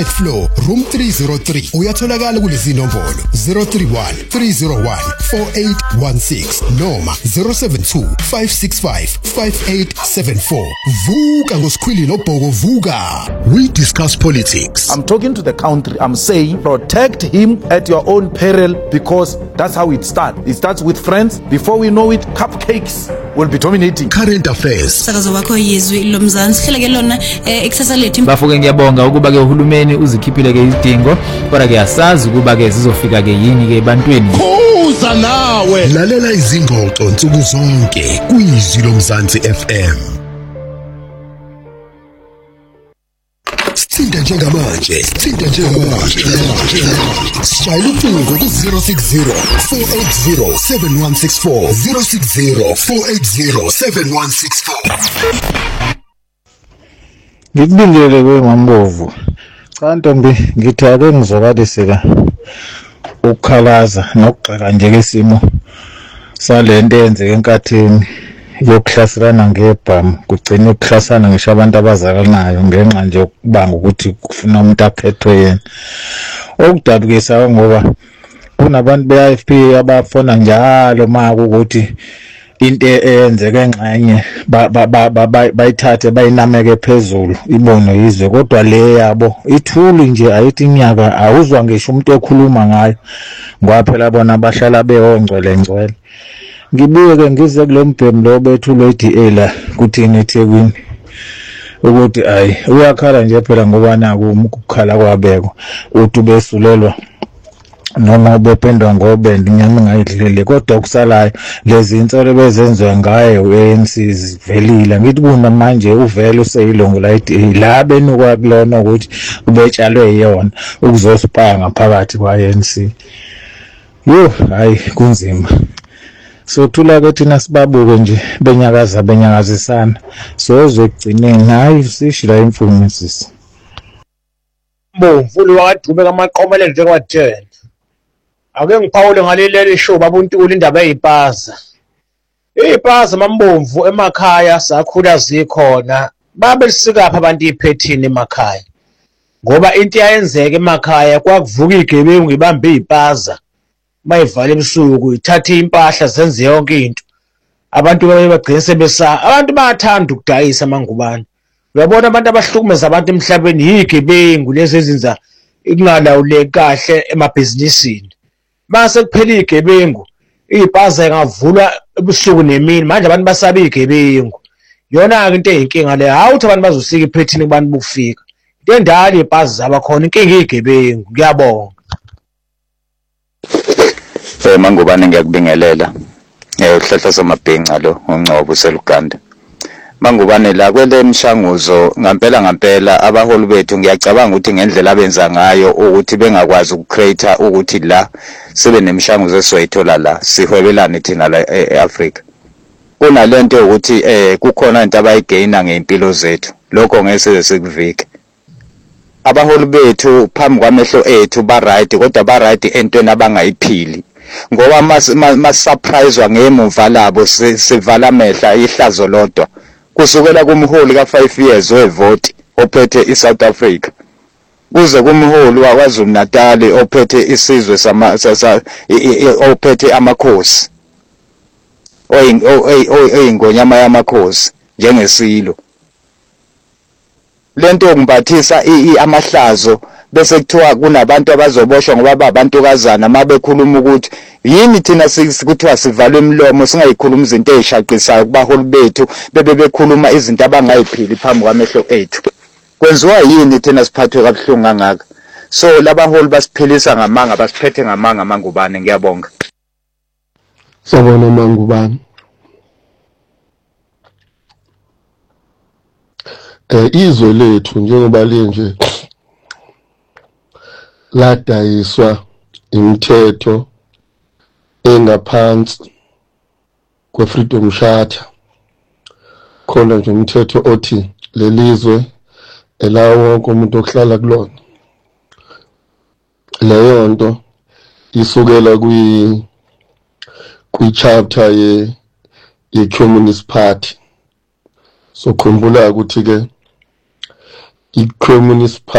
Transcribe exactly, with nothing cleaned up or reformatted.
Floor room three oh three uyatholakala kulezi nombolo zero three one three oh one four eight one six noma zero seven two five six five five eight seven four. Vuka ngosikhwili noBhoko vuka. We discuss politics. I'm talking to the country. I'm saying protect him at your own peril, because that's how it starts. It starts with friends. Before we know it, cupcakes will be dominating. Current affairs. Sakazo wakho yizwi lomzansi hleleke lona eksasa lethu. Bafuke ngiyabonga ukuba ke uhulumeni uzikhiphile ke idingo kodwa ke asazi ukuba ke zizofika ke yini ke ebantwini. Kuza nawe lalela izingxoxo nsuku zonke kuyizwi lomzansi F M. Sithinta njengamanje, sithinta njengamanje. Shayela ucingo ku zero six zero four eight zero seven one six four zero six zero four eight zero seven one six four. Ngikubingele kwe Mambovu. Cha Ntombi, ngithi ake ngizobalisela ukukhalaza nokugxeka nje kesimo salento eyenzeke enkathini yokuhlaselana ngebhamu kugcina ukuhlasana ngisho abantu abazalanayo ngenxa nje ukubanga ukuthi kufuna umuntu akhethwe yena. Okudabukisa ngoba kunabantu be-I F P abafona njalo maka ukuthi into eyenzeke engxenye bayithathe bayinameke phezulu ibonwe yizwe, kodwa le yabo ithuli nje ayithi inyaka awuzwa ngisho umuntu ekhuluma ngayo ngoba phela bona bahlala behongcwele ngcwele. Ngibuye ke ngize kulo mbhemu lo bethu Lady Ela kuthini eThekwini ukuthi ayi uyakhala nje phela ngoba naku ukukhala kwabeko uthi besulelwa noma ubephendwa ngobende inyama ngayidlile, kodwa kusalayo lezi insolo bezenziwa ngaye u-A N C zivelile. Ngithi kuna manje uvele useyilongo la benukwa kulona ukuthi ubetshalwe yiyona ukuzosipaya ngaphakathi kwa-A N C. Yo hayi kunzima. So thula ke thina sibabuke nje benyakaza benyakazisana soze kugcineni hayi sishila imfumo sisi. Mfulu wakadume kamaqomelelo njengowathena. Ake ngiphawule ngaleli show babuntuli indaba ezipaza. Izipaza Mambomvu emakhaya sakhula zikhona. Babe lisikapha abantu iphethini emakhaya. Ngoba into yayenzeka emakhaya kwakuvuka igebengu ibambe izipaza. Mayivala ebusuku ithatha impahla zenze yonke into. Abantu babe bagcina sebesa. Abantu bayathanda ukudayisa mangubani. Uyabona abantu abahlukumeza abantu emhlabeni yigebengu lezi ezinza ikungalawuleki kahle emabhizinisini. Mase kuphela igebengu izipaza ingavulwa ebusuku nemini, manje abantu basaba igebengu. Yona ke into eyinkinga le, awuthi abantu bazosika iphethini kubantu bokufika. Into endala izipaza zaba khona inkinga igebengu. Ngiyabonga. Eh Mangubane ngiyakubingelela. Eh uhlahla somabhinca lo uNcobo seluganda. Mangubane la kwele mshanguzo ngampela ngampela abaholi bethu ngiyacabanga ukuthi ngendlela abenza ngayo ukuthi bengakwazi ukucreate ukuthi la sibe nemishanguzo esizoyithola la sihwebelane thina la eAfrica. Kunalento ukuthi eh kukhona into abayigaina ngeimpilo zethu. Lokho ngeke sikuvike. Abaholi bethu phambi kwamehlo ethu ba right kodwa ba right entweni abangayiphili. Ngoba mas surprise ngemuva labo sivala amehla ihlazo lodwa. Kusukela kumholi ka five years wevote ophethe iSouth Africa kuze kumholi waKwaZulu Natal ophethe isizwe sama ophethe amakhosi oyingonyama yamakhosi njengesilo. Lento ngimbathisa amahlazo bese kuthiwa kunabantu abazoboshwa ngoba babantukazana mabekhuluma ukuthi yini thina sikuthiwa sivalwe imilomo singayikhuluma izinto ezishaqisayo kubaholi bethu bebe bekhuluma izinto abangayiphili phambi kwamehlo ethu. Kwenziwa yini thina siphathwe kabuhlungu kangaka? So labaholi basiphilisa ngamanga basiphethe ngamanga Mangubane. Ngiyabonga. Sabona Mangubane. Eh izwe lethu njengoba lenje ladayiswa imithetho engaphansi kwe-Freedom Charter. Khona nje umthetho othi lelizwe elawo wonke umuntu ohlala kulona. Leyo nto isukela kwi kwi-chapter ye ye-Communist Party. So khumbula ukuthi ke i-Communist Party